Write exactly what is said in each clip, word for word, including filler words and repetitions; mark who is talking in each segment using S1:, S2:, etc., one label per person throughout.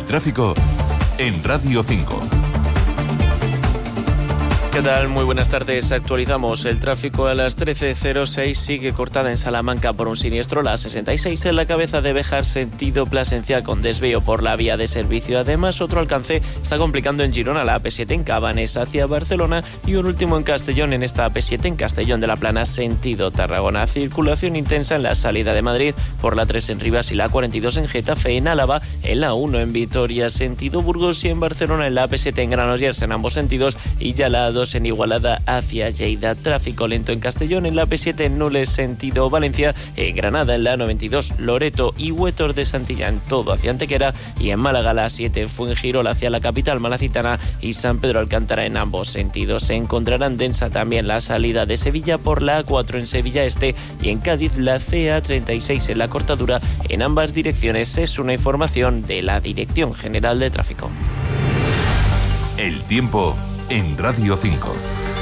S1: tráfico en Radio cinco.
S2: ¿Qué tal? Muy buenas tardes. Actualizamos el tráfico a las trece cero seis. Sigue cortada en Salamanca por un siniestro la sesenta y seis en la cabeza de Béjar, sentido Plasencia, con desvío por la vía de servicio. Además, otro alcance está complicando en Girona, la A P siete en Cabanes hacia Barcelona, y un último en Castellón, en esta A P siete en Castellón de la Plana, sentido Tarragona. Circulación intensa en la salida de Madrid por la tres en Rivas y la cuarenta y dos en Getafe, en Álava, en la uno en Vitoria, sentido Burgos, y en Barcelona en la A P siete en Granollers en ambos sentidos, y ya la A dos en Igualada hacia Lleida. Tráfico lento en Castellón, en la A P siete en Nules sentido Valencia, en Granada en la noventa y dos, Loreto y Huetor de Santillán, todo hacia Antequera, y en Málaga la siete en Fuengirola hacia la capital malacitana y San Pedro Alcántara en ambos sentidos. Se encontrarán densa también la salida de Sevilla por la A cuatro en Sevilla Este, y en Cádiz la C A treinta y seis en la cortadura en ambas direcciones. Es una información de la Dirección General de Tráfico.
S1: El tiempo en Radio cinco.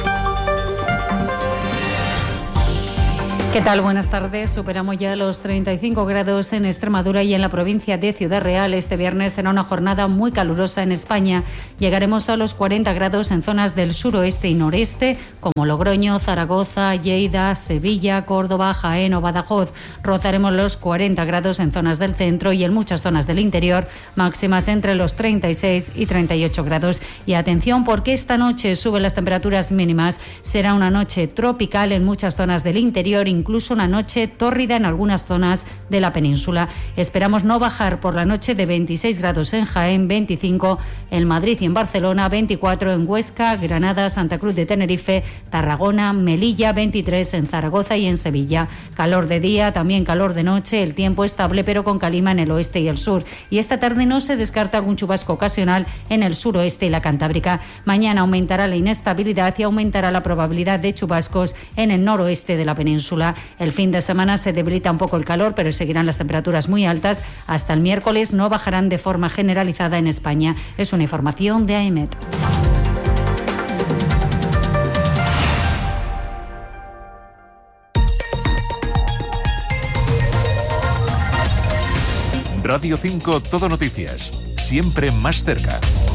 S3: ¿Qué tal? Buenas tardes. Superamos ya los treinta y cinco grados en Extremadura y en la provincia de Ciudad Real. Este viernes será una jornada muy calurosa en España. Llegaremos a los cuarenta grados en zonas del suroeste y noreste, como Logroño, Zaragoza, Lleida, Sevilla, Córdoba, Jaén o Badajoz. Rozaremos los cuarenta grados en zonas del centro y en muchas zonas del interior, máximas entre los treinta y seis y treinta y ocho grados. Y atención, porque esta noche suben las temperaturas mínimas. Será una noche tropical en muchas zonas del interior, incluso una noche tórrida en algunas zonas de la península. Esperamos no bajar por la noche de veintiséis grados en Jaén, veinticinco en Madrid y en Barcelona, veinticuatro en Huesca, Granada, Santa Cruz de Tenerife, Tarragona, Melilla, veintitrés en Zaragoza y en Sevilla. Calor de día, también calor de noche, el tiempo estable pero con calima en el oeste y el sur. Y esta tarde no se descarta algún chubasco ocasional en el suroeste y la Cantábrica. Mañana aumentará la inestabilidad y aumentará la probabilidad de chubascos en el noroeste de la península. El fin de semana se debilita un poco el calor, pero seguirán las temperaturas muy altas. Hasta el miércoles no bajarán de forma generalizada en España. Es una información de A E M E T.
S1: Radio cinco, Todo Noticias, siempre más cerca.